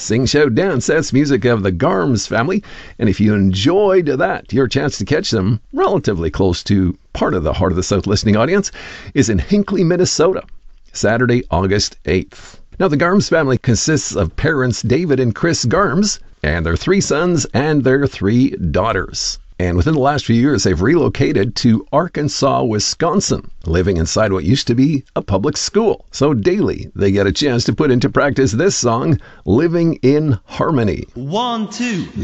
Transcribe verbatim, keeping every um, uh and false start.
Sing, Shout, Dance, that's music of the Garms family. And if you enjoyed that, your chance to catch them relatively close to part of the Heart of the South listening audience is in Hinckley, Minnesota, Saturday, August eighth. Now, the Garms family consists of parents David and Chris Garms and their three sons and their three daughters. And within the last few years, they've relocated to Arkansas, Wisconsin, living inside what used to be a public school. So daily, they get a chance to put into practice this song, Living in Harmony. One, two.